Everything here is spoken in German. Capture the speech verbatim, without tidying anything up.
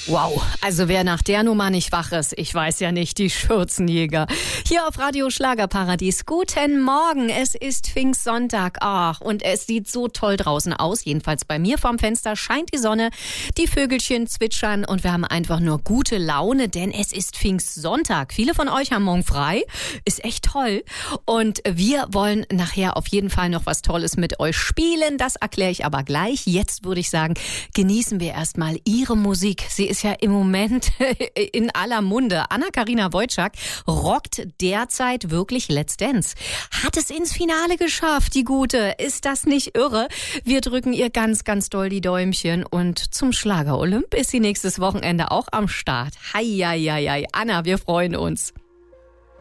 Wow, also wer nach der Nummer nicht wach ist, ich weiß ja nicht, die Schürzenjäger. Hier auf Radio Schlagerparadies. Guten Morgen, es ist Pfingstsonntag. Ach, und es sieht so toll draußen aus. Jedenfalls bei mir vorm Fenster scheint die Sonne, die Vögelchen zwitschern und wir haben einfach nur gute Laune, denn es ist Pfingstsonntag. Viele von euch haben morgen frei, ist echt toll. Und wir wollen nachher auf jeden Fall noch was Tolles mit euch spielen. Das erkläre ich aber gleich. Jetzt würde ich sagen, genießen wir erstmal ihre Musik. Sie ist ja im Moment in aller Munde. Anna-Karina Wojcik rockt derzeit wirklich Let's Dance. Hat es ins Finale geschafft, die Gute. Ist das nicht irre? Wir drücken ihr ganz, ganz doll die Däumchen. Und zum Schlager Olymp ist sie nächstes Wochenende auch am Start. Hei, hei, hei, hei. Anna, wir freuen uns.